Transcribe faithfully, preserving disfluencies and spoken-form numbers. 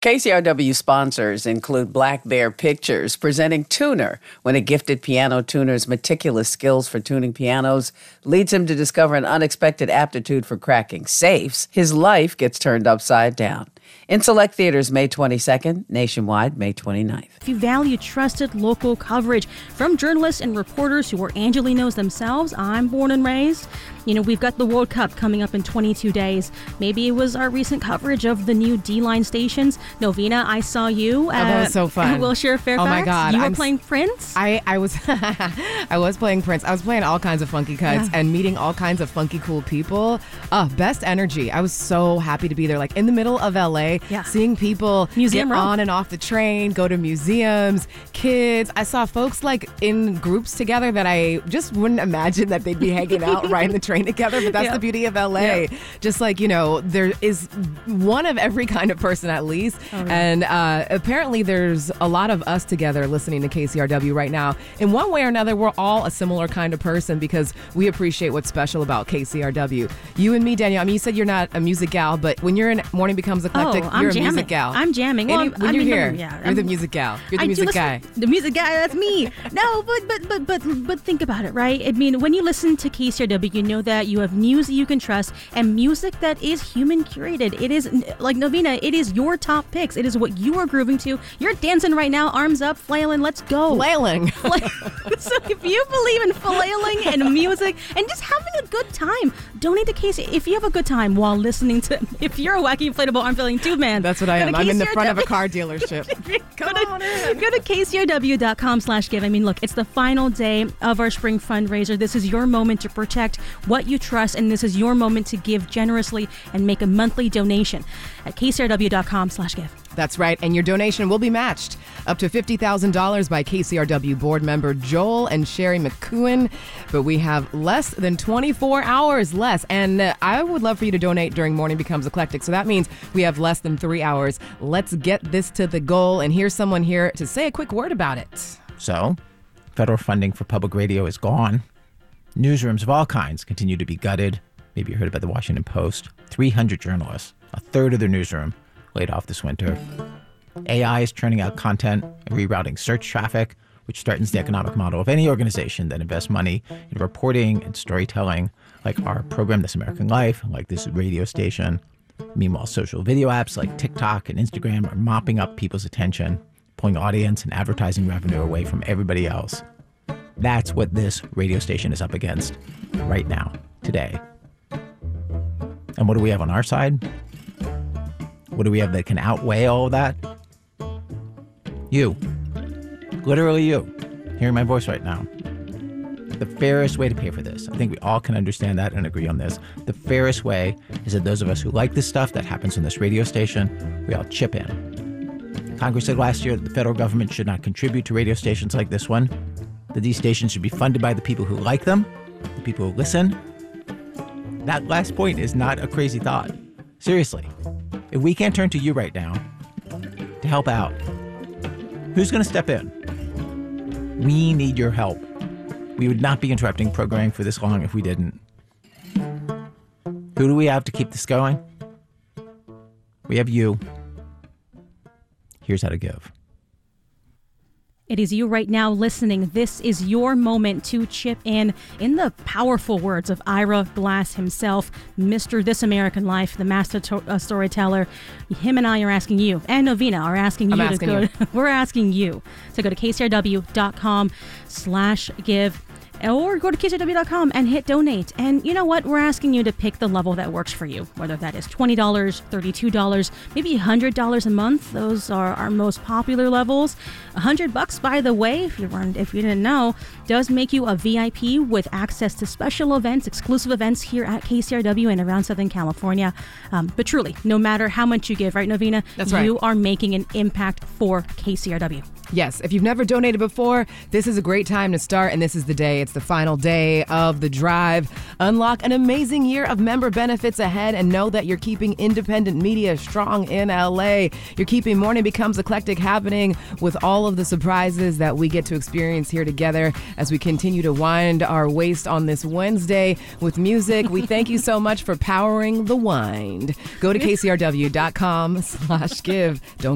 K C R W sponsors include Black Bear Pictures, presenting Tuner, when a gifted piano tuner's meticulous skills for tuning pianos leads him to discover an unexpected aptitude for cracking safes. His life gets turned upside down. In select theaters May twenty-second, nationwide May twenty-ninth. If you value trusted local coverage from journalists and reporters who are Angelinos themselves, I'm born and raised. You know, we've got the World Cup coming up in twenty-two days. Maybe it was our recent coverage of the new D-Line stations. Novena, I saw you at, oh, that was so fun. at Wilshire Fairfax. Oh my God. You were I'm playing Prince? I, I was I was playing Prince. I was playing all kinds of funky cuts Yeah. and meeting all kinds of funky, cool people. Uh, best energy. I was so happy to be there. Like in the middle of L A, Yeah. seeing people Museum get Row. on and off the train, go to museums, kids. I saw folks like in groups together that I just wouldn't imagine that they'd be hanging out riding the train together. But that's Yeah. the beauty of L A. Yeah. Just like, you know, there is one of every kind of person at least. Oh, yeah. And uh, apparently there's a lot of us together listening to K C R W right now. In one way or another, we're all a similar kind of person because we appreciate what's special about K C R W. You and me, Danielle, I mean, you said you're not a music gal, but when you're in Morning Becomes Eclectic, Oh, I'm you're a jamming. music gal. I'm jamming. Any- Well, when I you're mean, here, yeah, you're the I'm- music gal. You're the I do music listen- guy. The music guy, that's me. No, but but but but but think about it, right? I mean, when you listen to K C R W, you know that you have news that you can trust and music that is human curated. It is like Novena. It is your top picks. It is what you are grooving to. You're dancing right now, arms up, flailing. Let's go. Flailing. So if you believe in flailing and music and just having a good time, donate to K C. If you have a good time while listening to, if you're a wacky inflatable arm flailing tube man, That's what I go am. to I'm in the K C R front of a W. car dealership. Go to, go to K C R W dot com slash give. I mean, look, it's the final day of our spring fundraiser. This is your moment to protect what you trust, and this is your moment to give generously and make a monthly donation at K C R W dot com slash give. That's right, and your donation will be matched up to fifty thousand dollars by K C R W board member Joel and Sherry McCoon. But we have less than twenty-four hours less, and uh, I would love for you to donate during Morning Becomes Eclectic. So that means we have less than three hours. Let's get this to the goal, and here's someone here to say a quick word about it. So, federal funding for public radio is gone. Newsrooms of all kinds continue to be gutted. Maybe you heard about the Washington Post. three hundred journalists, a third of their newsroom, laid off this winter. A I is churning out content and rerouting search traffic, which threatens the economic model of any organization that invests money in reporting and storytelling, like our program, This American Life, like this radio station. Meanwhile, social video apps like TikTok and Instagram are mopping up people's attention, pulling audience and advertising revenue away from everybody else. That's what this radio station is up against right now, today. And what do we have on our side? What do we have that can outweigh all of that? You. Literally you. Hearing my voice right now. The fairest way to pay for this, I think we all can understand that and agree on this. The fairest way is that those of us who like this stuff that happens on this radio station, we all chip in. Congress said last year that the federal government should not contribute to radio stations like this one, that these stations should be funded by the people who like them, the people who listen. That last point is not a crazy thought. Seriously. If we can't turn to you right now to help out, who's going to step in? We need your help. We would not be interrupting programming for this long if we didn't. Who do we have to keep this going? We have you. Here's how to give. It is you right now listening. This is your moment to chip in. In the powerful words of Ira Glass himself, Mister This American Life, the master to- uh, storyteller, him and I are asking you, and Novena are asking I'm you asking to go. you. We're asking you to go to K C R W dot com slash give. Or go to K C R W dot com and hit donate. And you know what? We're asking you to pick the level that works for you, whether that is twenty dollars, thirty-two dollars, maybe one hundred dollars a month. Those are our most popular levels. one hundred bucks, by the way, if you weren't, if you didn't know, does make you a V I P with access to special events, exclusive events here at K C R W and around Southern California. Um, but truly, no matter how much you give, right, Novena? That's right. You are making an impact for K C R W. Yes, if you've never donated before, this is a great time to start, and this is the day. It's the final day of the drive. Unlock an amazing year of member benefits ahead, and know that you're keeping independent media strong in L A. You're keeping Morning Becomes Eclectic happening with all of the surprises that we get to experience here together as we continue to wind our waist on this Wednesday with music. We thank you so much for powering the wind. Go to K C R W dot com slash give. Don't